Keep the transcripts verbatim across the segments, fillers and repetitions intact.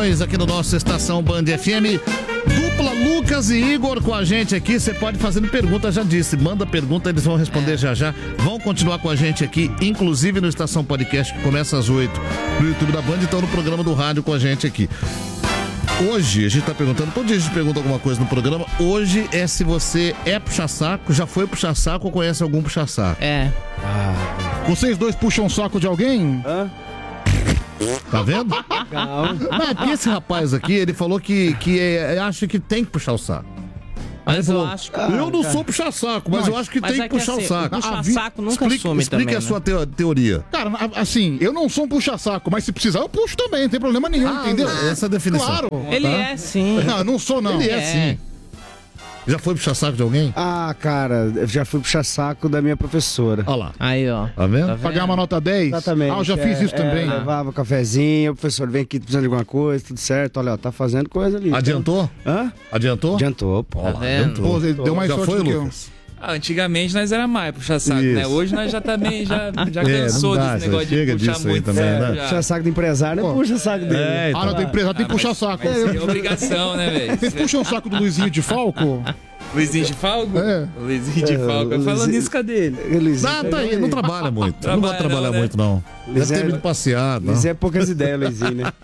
participações aqui no nosso Estação Band F M. Dupla Lucas e Igor com a gente aqui. Você pode fazendo pergunta, já disse. Manda pergunta, eles vão responder já já. Vão continuar com a gente aqui, inclusive no Estação Podcast, que começa às oito no YouTube da Band, então no programa do rádio com a gente aqui. Hoje, a gente tá perguntando, todo dia a gente pergunta alguma coisa no programa. Hoje é se você é puxa-saco, já foi puxa-saco ou conhece algum puxa-saco. É. Ah, vocês dois puxam o saco de alguém? Hã? Tá vendo? Não. Não, é porque esse rapaz aqui, ele falou que, que é, acha que tem que puxar o saco. Mas eu falou, acho que... eu não sou puxa-saco, mas, mas eu acho que tem é que puxar assim, o saco. O puxa-saco nunca explique, some explique também, a né? sua teo- teoria. Cara, assim, eu não sou um puxa-saco, mas se precisar eu puxo também, não tem problema nenhum, Ah, entendeu? essa é a definição. Claro. Ele Tá? é sim. Não, eu não sou, não. Ele é, É. sim. Já foi puxa-saco de alguém? Ah, cara, eu já fui puxar saco da minha professora. Olha lá. Aí, ó. Tá vendo? Tá vendo? Pagar uma nota dez? Exatamente. Ah, eu já fiz é, isso é, também. Levava cafezinho, o professor vem aqui precisando de alguma coisa, tudo certo. Olha, ó, tá fazendo coisa ali. Adiantou? Hã? Adiantou? Adiantou, pô. Olha lá, Tá vendo? adiantou. Pô, você deu mais Já sorte foi, do que eu. Lucas? Ah, antigamente nós era mais puxar saco, Isso. né? Hoje nós já também já, já É, cansou não dá, desse negócio chega de puxar disso aí muito. também, é, né? já. Puxa saco do empresário, não Pô. puxa saco dele. É, Ah, então. não, tem empresa, tem Ah, que puxar mas- saco. mas é obrigação, né, velho? Vocês puxam o saco do Luizinho de Falco? Luizinho de Falco? É. Luizinho de É, Falco. Luizinho- Falando nisso, cadê ele? Eles, Ah, tá aí, não trabalha muito. não vai Trabalha trabalhar não, né? muito, não. Deve Luizinho ter é- vindo passear, não. Eles é poucas ideias, Luizinho, né?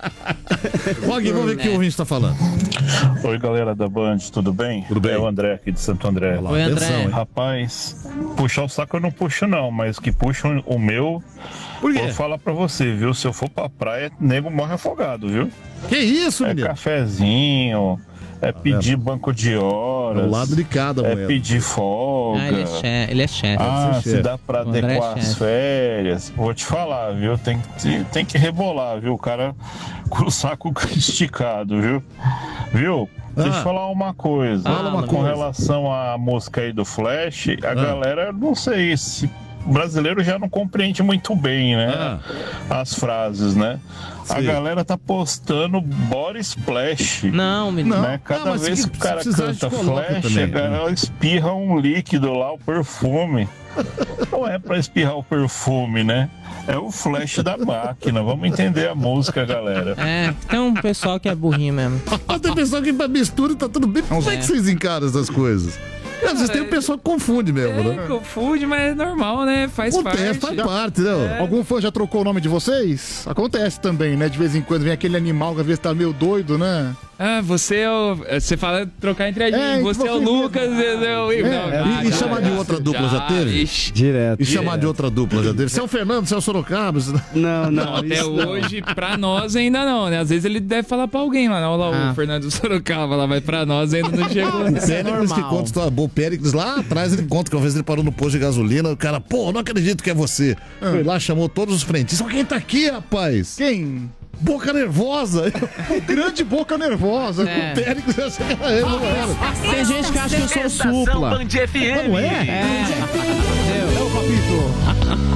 Og, vamos ver o que o ouvinte tá falando. Oi, galera da Band, tudo bem? Tudo bem. É o André aqui de Santo André. Olha lá, Oi, atenção, André. hein? Rapaz, puxar o saco eu não puxo não, mas que puxam o meu, Por quê? vou falar pra você, viu? Se eu for pra praia, nego morre afogado, viu? Que isso, É menino? cafezinho, é pedir banco de É horas, o lado de cada é moeda. pedir folga. Ah, ele é chefe. Ele é chefe. Ah, ser se chefe. dá pra O André é adequar as chefe. férias, vou te falar, viu? Tem que, tem que rebolar, viu? O cara com o saco esticado, viu? Viu? Deixa Ah. eu falar uma coisa. Fala uma com coisa. relação à música aí do Flash, a Ah. galera, não sei se. O brasileiro já não compreende muito bem, né? As frases, né? A Sim. galera tá postando body splash. Não, menino. Não. Né? Cada Ah, mas vez se que o cara precisar, canta a gente coloca flash, também, a galera espirra um líquido lá, o perfume. Não é pra espirrar o perfume, né? É o flash da máquina. Vamos entender a música, galera. É, tem um pessoal que é burrinho mesmo. Ah, tem pessoal que mistura e tá tudo bem. Como é que vocês encaram essas coisas? Às vezes tem um pessoal que confunde mesmo, É, né? confunde, mas é normal, né? Faz Acontece, parte. faz parte, né? Algum fã já trocou o nome de vocês? Acontece também, né? De vez em quando vem aquele animal que às vezes tá meio doido, né? Ah, você é o. Você fala trocar entre a gente. É, você é o você Lucas, eu é o Igor. É, Não, é, já, e já, chamar de outra dupla já teve? Ixi. Direto. E chamar de outra dupla já teve. Você é o Fernando, você é o Sorocaba. Você... Não, não. Não, até isso não. hoje, pra nós ainda não, né? Às vezes ele deve falar pra alguém lá, né? Olha lá Ah. o Fernando Sorocaba lá, mas pra nós ainda não chegou. O Péricles que normal. conta história boa. O Péricles lá atrás ele conta que uma vez ele parou no posto de gasolina. O cara, pô, não acredito que é você. Foi lá, chamou todos os frentistas. Quem tá aqui, rapaz? Quem? Boca nervosa. Grande boca nervosa. É. O Péricles já chega ele, não era. Tem gente que acha que eu sou supla. Não é? É. É o papito.